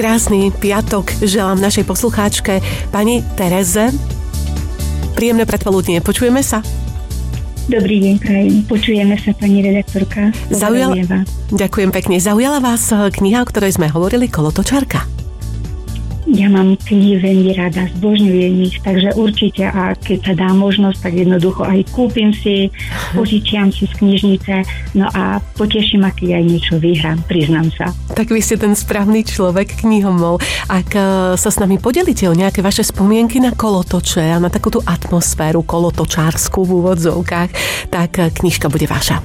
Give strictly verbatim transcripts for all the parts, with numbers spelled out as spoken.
Krásny piatok želám našej poslucháčke pani Tereze. Príjemné predpoludnie. Počujeme sa? Dobrý deň, prajem. Počujeme sa, pani redaktorka. Zaujala... Ďakujem pekne. Zaujala vás kniha, o ktorej sme hovorili, Kolotočárka? Ja mám knihy veľmi rada, zbožňujem ich, takže určite, a keď sa dá možnosť, tak jednoducho aj kúpim si, požičiam si z knižnice, no a poteším ma, keď aj niečo vyhrám, priznám sa. Tak vy ste ten správny človek, knihomol. Ak sa s nami podelíte o nejaké vaše spomienky na kolotoče a na takúto atmosféru kolotočársku v úvodzovkách, tak knižka bude vaša.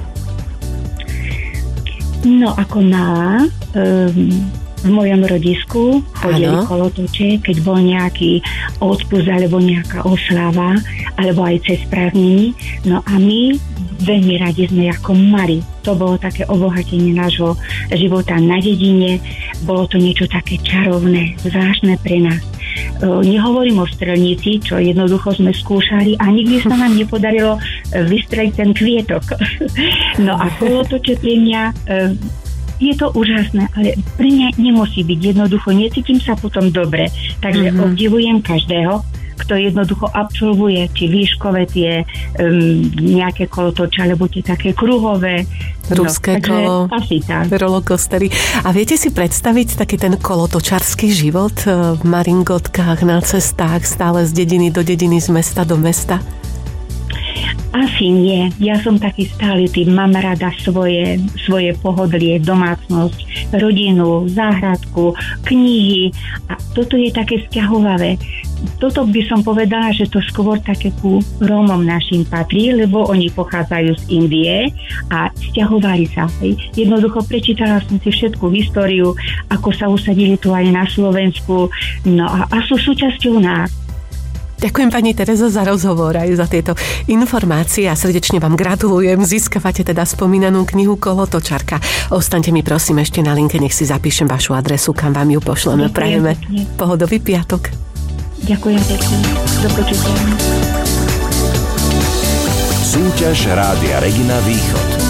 No, ako malá... Um, v mojom rodisku chodili kolotoče, keď bol nejaký odpust alebo nejaká oslava, alebo aj cez prázdniny. No a my veľmi radi sme ako mali. To bolo také obohatenie nášho života na dedine. Bolo to niečo také čarovné, zvláštne pre nás. Nehovorím o strelnici, čo jednoducho sme skúšali a nikdy sa nám nepodarilo vystreliť ten kvietok. No a kolotoče pre mňa... Je to úžasné, ale pri mňa nemusí byť. Jednoducho necítim sa potom dobre. Takže mm-hmm. obdivujem každého, kto jednoducho absolvuje či výškové tie um, nejaké kolotoče, alebo tie také kruhové. Ruské no, kolo, rollercoastery. A viete si predstaviť taký ten kolotočarský život v maringotkách, na cestách, stále z dediny do dediny, z mesta do mesta? Asi nie. Ja som taký stály typ. Mám rada svoje, svoje pohodlie, domácnosť, rodinu, záhradku, knihy. A toto je také sťahovavé. Toto by som povedala, že to skôr také ku Rómom našim patrí, lebo oni pochádzajú z Indie a sťahovali sa. Jednoducho prečítala som si všetku históriu, ako sa usadili tu aj na Slovensku. No a, a sú súčasťou nás. Ďakujem pani Tereza za rozhovor aj za tieto informácie a srdečne vám gratulujem. Získavate teda spomínanú knihu Kolotočárka. Ostaňte mi prosím ešte na linke, nech si zapíšem vašu adresu, kam vám ju pošleme. Prajeme pohodový piatok. Ďakujem pekne. Do počutia. Súťaž Rádia Regina Východ.